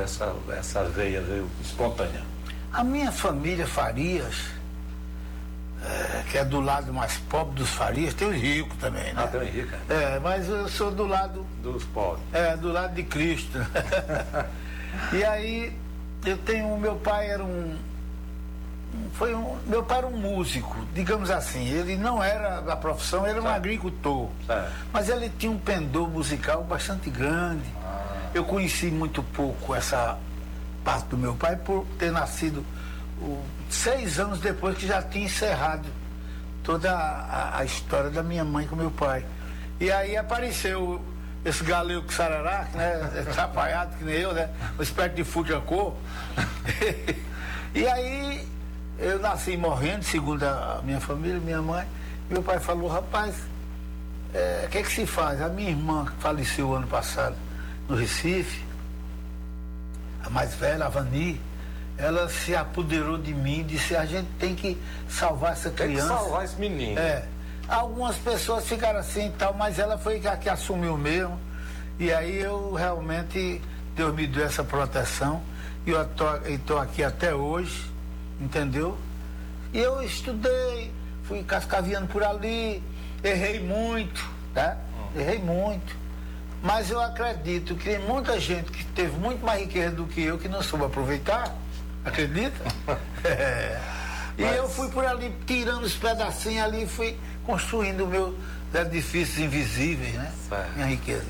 essa veia veio espontânea? A minha família Farias, que é do lado mais pobre dos Farias, tem os ricos também, né? Ah, tem o Henrique. Mas eu sou do lado... Dos pobres. Do lado de Cristo. E aí, eu tenho... Meu pai era meu pai era um músico, digamos assim. Ele não era da profissão, ele era um agricultor. Mas ele tinha um pendor musical bastante grande. Eu conheci muito pouco essa parte do meu pai por ter nascido 6 anos depois que já tinha encerrado toda a história da minha mãe com meu pai. E aí apareceu esse galego sarará, né, atrapalhado que nem eu, né, uma espécie de fujacô. E aí eu nasci morrendo, segundo a minha família, minha mãe. Meu pai falou: rapaz, o que é que se faz? A minha irmã, que faleceu ano passado no Recife, a mais velha, a Vani, ela se apoderou de mim e disse: a gente tem que salvar essa criança. Tem que salvar esse menino. Algumas pessoas ficaram assim e tal, mas ela foi a que assumiu mesmo. E aí eu realmente, Deus me deu essa proteção. E eu estou aqui até hoje, entendeu? E eu estudei, fui cascaviando por ali, errei muito, tá? Errei muito. Mas eu acredito que tem muita gente que teve muito mais riqueza do que eu, que não soube aproveitar. Acredita? E eu fui por ali, tirando os pedacinhos ali, fui construindo meus edifícios invisíveis, né? Certo. Minha riqueza.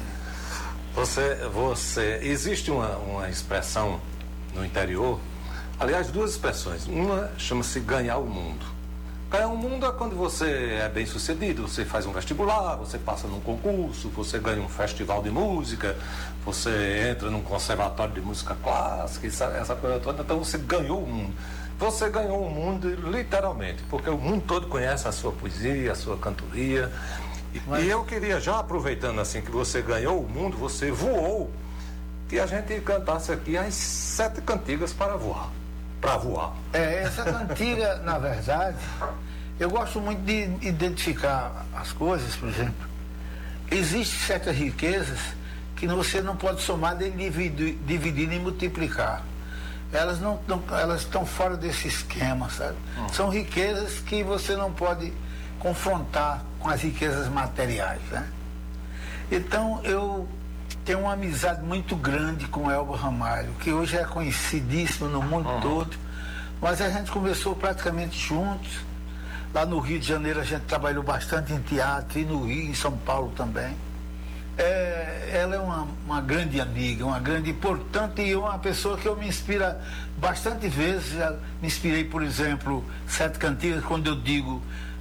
Existe uma expressão no interior, aliás, 2 expressões. Uma chama-se ganhar o mundo. Ganhar o mundo é quando você é bem sucedido, você faz um vestibular, você passa num concurso, você ganha um festival de música, você entra num conservatório de música clássica, essa coisa toda. Então você ganhou o mundo. Você ganhou o mundo literalmente, porque o mundo todo conhece a sua poesia, a sua cantoria. E eu queria, já aproveitando assim que você ganhou o mundo, você voou, que a gente cantasse aqui as 7 cantigas para voar. Essa cantiga, na verdade, eu gosto muito de identificar as coisas. Por exemplo, existem certas riquezas que você não pode somar, nem dividir, nem multiplicar. Elas elas estão fora desse esquema, sabe? São riquezas que você não pode confrontar com as riquezas materiais, né? Então eu tenho uma amizade muito grande com Elba Ramalho, que hoje é conhecidíssimo no mundo todo, mas a gente começou praticamente juntos. Lá no Rio de Janeiro a gente trabalhou bastante em teatro, e no Rio, em São Paulo também. Ela é uma grande amiga, uma grande importante, e uma pessoa que eu me inspiro bastante vezes. Já me inspirei, por exemplo, 7 cantigas, quando eu digo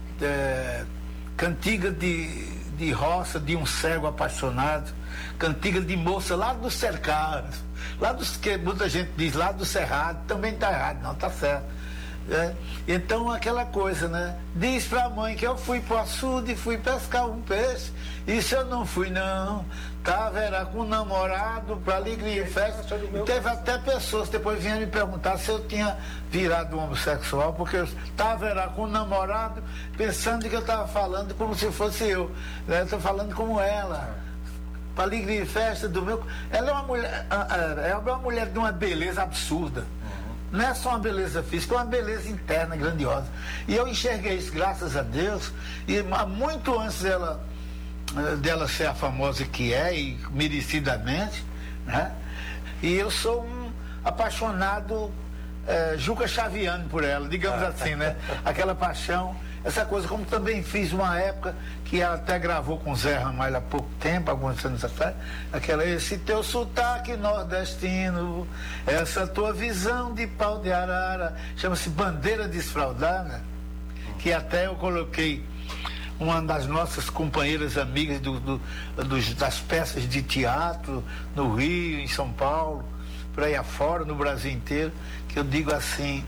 cantiga de roça, de um cego apaixonado, cantiga de moça lá dos cercados, lá dos que muita gente diz, lá do cerrado, também está errado, não, está certo. Então aquela coisa, né? Diz pra mãe que eu fui pro açude e fui pescar um peixe. Isso eu não fui, não. Era com um namorado pra alegria e festa. E teve até pessoas que depois vinham me perguntar se eu tinha virado homossexual, porque eu era com um namorado pensando que eu estava falando como se fosse eu, né? Eu tô falando como ela. Pra alegria e festa do meu. Ela é uma mulher de uma beleza absurda. Não é só uma beleza física, é uma beleza interna grandiosa. E eu enxerguei isso, graças a Deus, e muito antes dela ser a famosa que é, e merecidamente, né? E eu sou um apaixonado Juca Chaviano por ela, digamos assim, né? Aquela paixão, essa coisa, como também fiz uma época que ela até gravou com Zé Ramalho há pouco tempo, alguns anos atrás, esse teu sotaque nordestino, essa tua visão de pau de arara, chama-se Bandeira Desfraldada, que até eu coloquei uma das nossas companheiras amigas das peças de teatro no Rio, em São Paulo, por aí afora, no Brasil inteiro, que eu digo assim,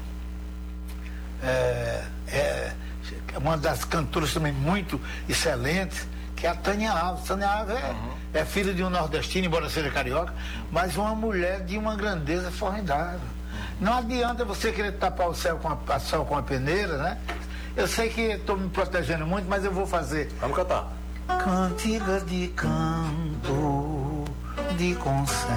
uma das cantoras também muito excelentes, que é a Tânia Alves. Tânia Alves é filha de um nordestino, embora seja carioca, mas uma mulher de uma grandeza formidável. Não adianta você querer tapar o céu com a peneira, né? Eu sei que estou me protegendo muito, mas eu vou fazer. Vamos cantar. Cantiga de canto, de conselho.